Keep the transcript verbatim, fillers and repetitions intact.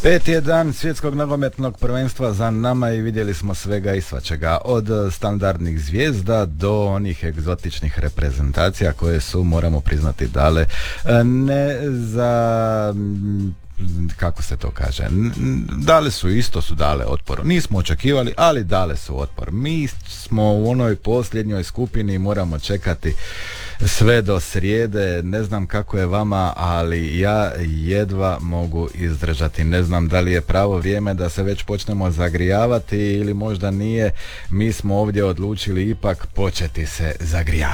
Peti je dan svjetskog nogometnog prvenstva za nama i vidjeli smo svega i svačega. Od standardnih zvijezda do onih egzotičnih reprezentacija koje su, moramo priznati, dale ne za... kako se to kaže, dale su, isto su dale otpor. Nismo očekivali, ali dale su otpor. Mi smo u onoj posljednjoj skupini i moramo čekati sve do srijede. Ne znam kako je vama, ali ja jedva mogu izdržati. Ne znam da li je pravo vrijeme da se već počnemo zagrijavati ili možda nije. Mi smo ovdje odlučili ipak početi se zagrijavati.